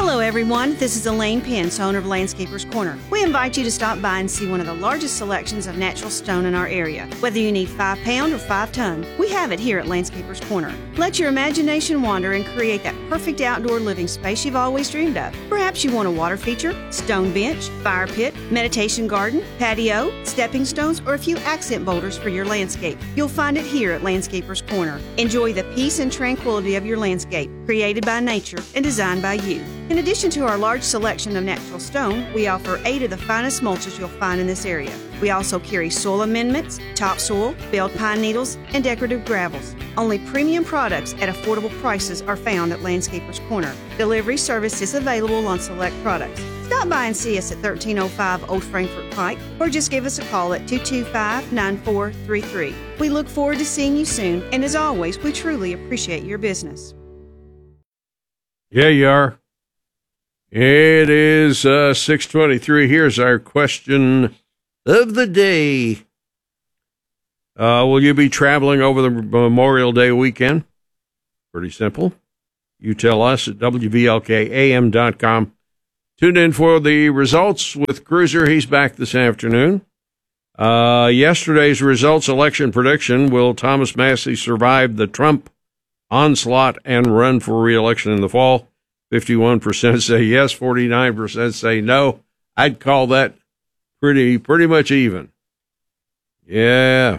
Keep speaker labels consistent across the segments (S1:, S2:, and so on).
S1: Hello everyone, this is Elaine Pence, owner of Landscapers Corner. We invite you to stop by and see one of the largest selections of natural stone in our area. Whether you need 5 pound or 5 ton, we have it here at Landscapers Corner. Let your imagination wander and create that perfect outdoor living space you've always dreamed of. Perhaps you want a water feature, stone bench, fire pit, meditation garden, patio, stepping stones, or a few accent boulders for your landscape. You'll find it here at Landscapers Corner. Enjoy the peace and tranquility of your landscape, created by nature and designed by you. In addition to our large selection of natural stone, we offer 8 of the finest mulches you'll find in this area. We also carry soil amendments, topsoil, belled pine needles, and decorative gravels. Only premium products at affordable prices are found at Landscapers Corner. Delivery service is available on select products. Stop by and see us at 1305 Old Frankfort Pike, or just give us a call at 225-9433. We look forward to seeing you soon, and as always, we truly appreciate your business.
S2: Yeah, you are. It is 6:23. Here's our question of the day. Will you be traveling over the Memorial Day weekend? Pretty simple. You tell us at WVLKAM.com. Tune in for the results with Cruiser. He's back this afternoon. Yesterday's results election prediction. Will Thomas Massie survive the Trump onslaught and run for re-election in the fall? 51% say yes, 49% say no. I'd call that pretty much even. Yeah.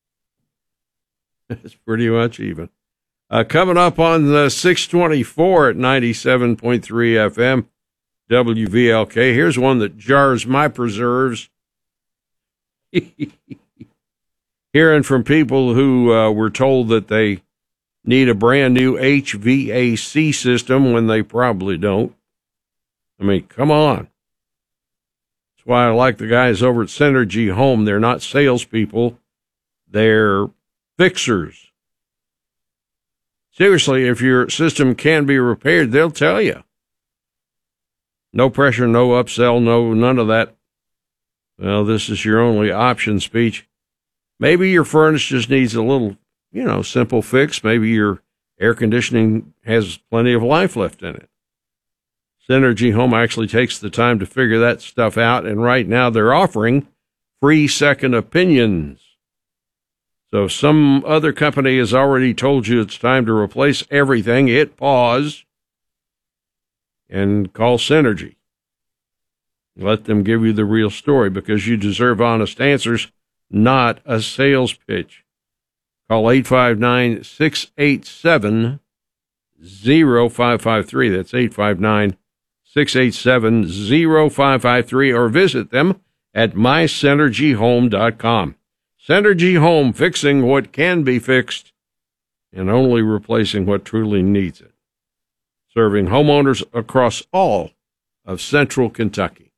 S2: It's pretty much even. Coming up on the 624 at 97.3 FM, WVLK. Here's one that jars my preserves. Hearing from people who were told that they need a brand new HVAC system when they probably don't. I mean, come on. That's why I like the guys over at Synergy Home. They're not salespeople. They're fixers. Seriously, if your system can be repaired, they'll tell you. No pressure, no upsell, none of that. Well, this is your only option speech. Maybe your furnace just needs a little, simple fix. Maybe your air conditioning has plenty of life left in it. Synergy Home actually takes the time to figure that stuff out, and right now they're offering free second opinions. So if some other company has already told you it's time to replace everything, hit pause and call Synergy. Let them give you the real story, because you deserve honest answers, not a sales pitch. Call 859-687-0553. That's 859-687-0553, or visit them at mysynergyhome.com. Synergy Home, fixing what can be fixed and only replacing what truly needs it. Serving homeowners across all of central Kentucky.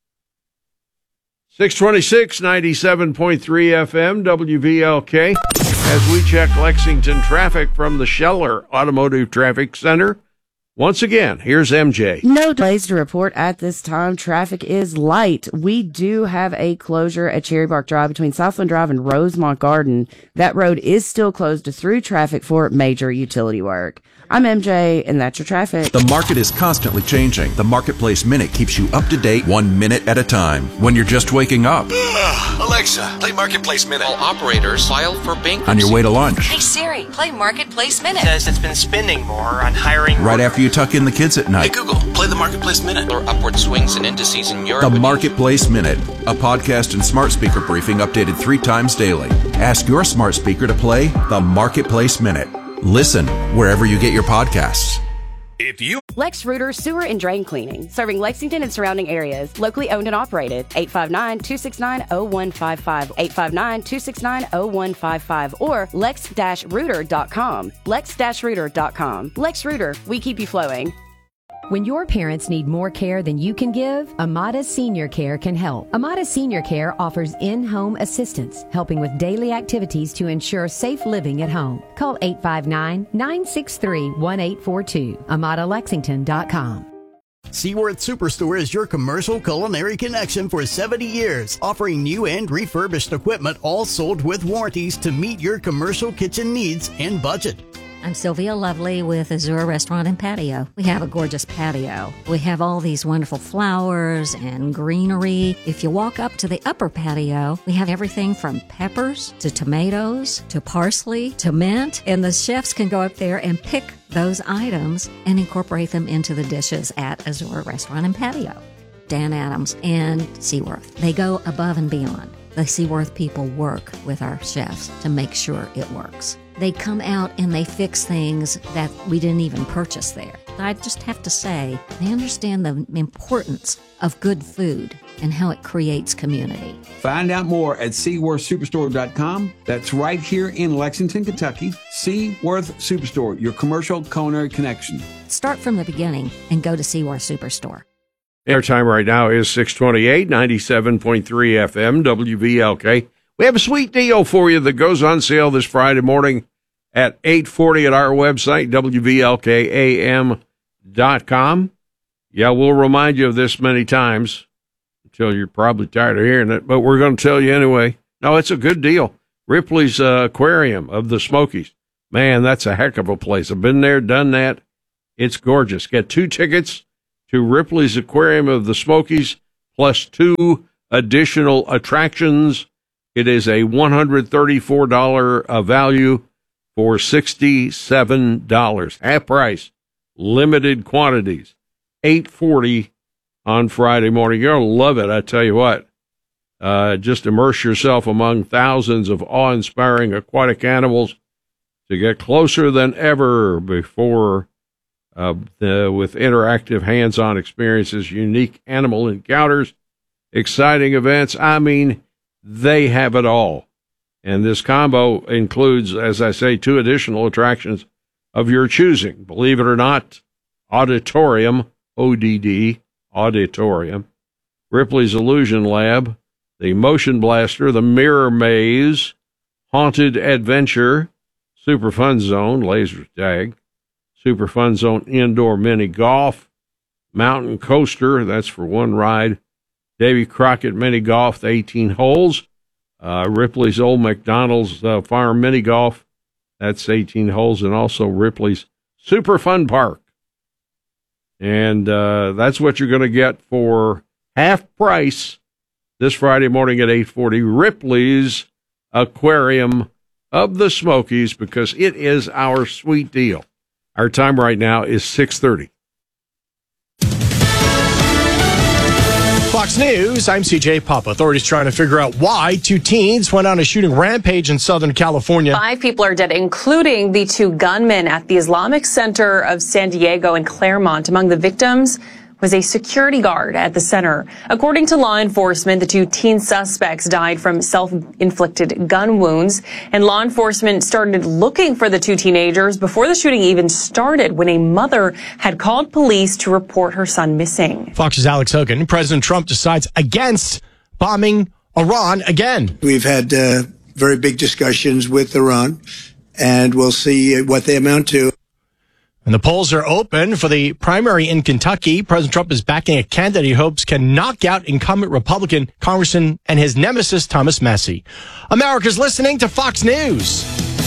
S2: 626, 97.3 FM, WVLK. As we check Lexington traffic from the Scheller Automotive Traffic Center. Once again, here's MJ.
S3: No delays to report at this time. Traffic is light. We do have a closure at Cherry Bark Drive between Southland Drive and Rosemont Garden. That road is still closed to through traffic for major utility work. I'm MJ, and that's your traffic.
S4: The market is constantly changing. The Marketplace Minute keeps you up to date 1 minute at a time. When you're just waking up.
S5: Alexa, play Marketplace Minute. All operators file for bankruptcy.
S4: On your way to lunch.
S6: Hey Siri, play Marketplace Minute.
S7: Says it's been spending more on hiring.
S4: Right after you tuck in the kids at night.
S5: Hey Google, play the Marketplace Minute. Or upward swings and indices in Europe.
S4: The Marketplace Minute, a podcast and smart speaker briefing updated 3 times daily. Ask your smart speaker to play the Marketplace Minute. Listen wherever you get your podcasts.
S3: Lex Reuter Sewer and Drain Cleaning, serving Lexington and surrounding areas, locally owned and operated. 859-269-0155, 859-269-0155, or lex-reuter.com. lex-reuter.com. Lex Reuter, we keep you flowing.
S8: When your parents need more care than you can give, Amada Senior Care can help. Amada Senior Care offers in-home assistance, helping with daily activities to ensure safe living at home. Call 859-963-1842, AmadaLexington.com.
S9: Seaworth Superstore is your commercial culinary connection for 70 years, offering new and refurbished equipment, all sold with warranties to meet your commercial kitchen needs and budget.
S10: I'm Sylvia Lovely with Azure Restaurant and Patio. We have a gorgeous patio. We have all these wonderful flowers and greenery. If you walk up to the upper patio, we have everything from peppers to tomatoes to parsley to mint, and the chefs can go up there and pick those items and incorporate them into the dishes at Azure Restaurant and Patio. Dan Adams and Seaworth, they go above and beyond. The Seaworth people work with our chefs to make sure it works. They come out and they fix things that we didn't even purchase there. I just have to say, they understand the importance of good food and how it creates community.
S11: Find out more at SeaworthSuperstore.com. That's right here in Lexington, Kentucky. Seaworth Superstore, your commercial culinary connection.
S10: Start from the beginning and go to Seaworth Superstore.
S2: Our time right now is 6:28, 97.3 FM, WVLK. We have a sweet deal for you that goes on sale this Friday morning at 8:40 at our website, WVLKAM.com. Yeah, we'll remind you of this many times until you're probably tired of hearing it, but we're going to tell you anyway. No, it's a good deal. Ripley's Aquarium of the Smokies. Man, that's a heck of a place. I've been there, done that. It's gorgeous. Get 2 tickets to Ripley's Aquarium of the Smokies, plus 2 additional attractions. It is a $134 value for $67. Half price, limited quantities, 8:40 on Friday morning. You're going to love it, I tell you what. Just immerse yourself among thousands of awe-inspiring aquatic animals to get closer than ever before with interactive hands-on experiences, unique animal encounters, exciting events. I mean, they have it all. And this combo includes, as I say, 2 additional attractions of your choosing. Believe it or not, Auditorium, ODD, Auditorium, Ripley's Illusion Lab, the Motion Blaster, the Mirror Maze, Haunted Adventure, Super Fun Zone, Laser Tag, Super Fun Zone Indoor Mini Golf, Mountain Coaster, that's for 1 ride, Davy Crockett Mini Golf, the 18 holes, Ripley's Old McDonald's Farm Mini Golf, that's 18 holes, and also Ripley's Super Fun Park. And that's what you're going to get for half price this Friday morning at 8:40, Ripley's Aquarium of the Smokies, because it is our sweet deal. Our time right now is 6:30.
S12: Fox News, I'm CJ Papa. Authorities trying to figure out why 2 teens went on a shooting rampage in Southern California.
S13: 5 people are dead, including the 2 gunmen at the Islamic Center of San Diego and Claremont. Among the victims was a security guard at the center. According to law enforcement, the 2 teen suspects died from self-inflicted gun wounds, and law enforcement started looking for the 2 teenagers before the shooting even started, when a mother had called police to report her son missing.
S12: Fox's Alex Hogan. President Trump decides against bombing Iran again.
S14: We've had very big discussions with Iran, and we'll see what they amount to.
S12: And the polls are open for the primary in Kentucky. President Trump is backing a candidate he hopes can knock out incumbent Republican Congressman and his nemesis, Thomas Massie. America's listening to Fox News.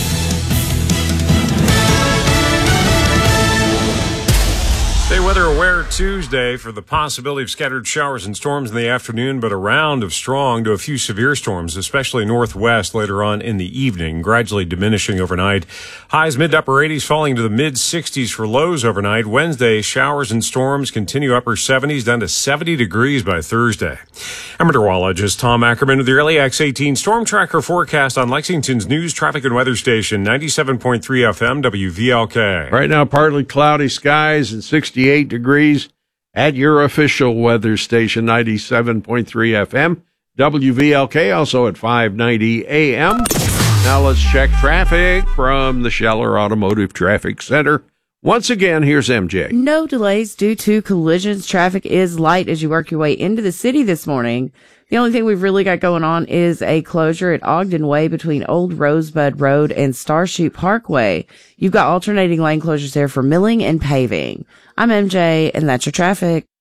S15: Stay weather aware Tuesday for the possibility of scattered showers and storms in the afternoon, but a round of strong to a few severe storms, especially northwest later on in the evening, gradually diminishing overnight. Highs mid to upper 80s, falling to the mid 60s for lows overnight. Wednesday, showers and storms continue upper 70s down to 70 degrees by Thursday. I'm meteorologist Tom Ackerman with the Early X18 Storm Tracker forecast on Lexington's news, traffic, and weather station, 97.3 FM WVLK.
S2: Right now, partly cloudy skies and 68 degrees at your official weather station, 97.3 FM, WVLK, also at 590 AM. Now let's check traffic from the Scheller Automotive Traffic Center. Once again, here's MJ.
S3: No delays due to collisions. Traffic is light as you work your way into the city this morning. The only thing we've really got going on is a closure at Ogden Way between Old Rosebud Road and Starshoot Parkway. You've got alternating lane closures there for milling and paving. I'm MJ, and that's your traffic.